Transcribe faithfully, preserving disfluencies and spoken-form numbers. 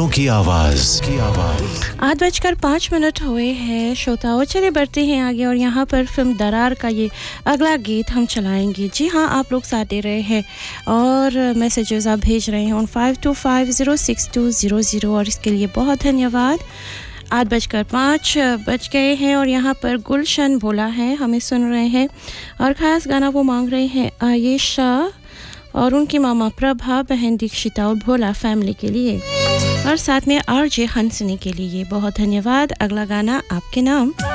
दिलों की आवाज की आवाज आठ बजकर पाँच मिनट हुए हैं श्रोताओं, चले बढ़ते हैं आगे और यहाँ पर फिल्म दरार का ये अगला गीत हम चलाएंगे। जी हाँ, आप लोग साथ दे रहे हैं और मैसेजेस आप भेज रहे हैं on five two five zero six two zero zero और इसके लिए बहुत धन्यवाद। आठ बजकर पाँच बज गए हैं और यहाँ पर गुलशन बोला है, हमें सुन रहे हैं और ख़ास गाना वो मांग रहे हैं आयशा और उनकी मामा प्रभा, बहन दीक्षिता और भोला फैमिली के लिए और साथ में आरजे हंसने के लिए बहुत धन्यवाद। अगला गाना आपके नाम।